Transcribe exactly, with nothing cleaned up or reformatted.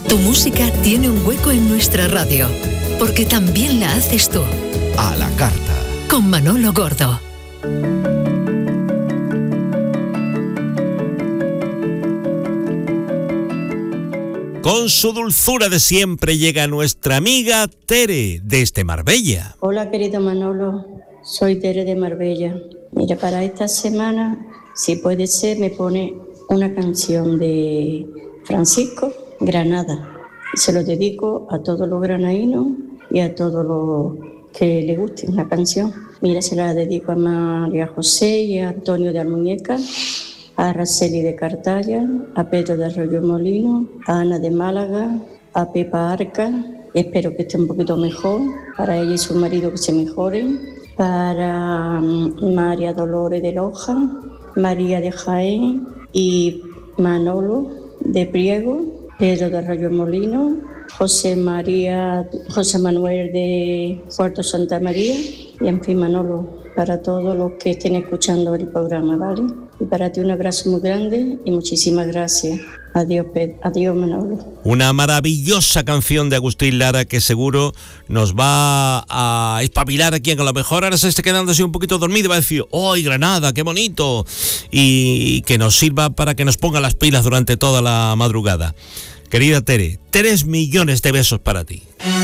Tu música tiene un hueco en nuestra radio, porque también la haces tú. A la carta. Con Manolo Gordo. Con su dulzura de siempre llega nuestra amiga Tere, desde Marbella. Hola, querido Manolo, soy Tere de Marbella. Mira, para esta semana, si puede ser, me pone una canción de Francisco, Granada. Se lo dedico a todos los granadinos y a todos los que le guste la canción. Mira, se la dedico a María José y a Antonio de Almuñeca, a Araceli de Cartaya, a Pedro de Arroyo Molino, a Ana de Málaga, a Pepa Arca, espero que esté un poquito mejor, para ella y su marido que se mejoren, para María Dolores de Loja, María de Jaén y Manolo de Priego, Pedro de Arroyo Molino, José María, José Manuel de Puerto Santa María y en fin, Manolo, para todos los que estén escuchando el programa, ¿vale? Y para ti un abrazo muy grande y muchísimas gracias. Adiós, Pedro. Adiós, Manolo. Una maravillosa canción de Agustín Lara que seguro nos va a espabilar a quien a lo mejor ahora se esté quedando así un poquito dormido y va a decir, ¡ay, Granada, qué bonito! Y que nos sirva para que nos ponga las pilas durante toda la madrugada. Querida Tere, tres millones de besos para ti.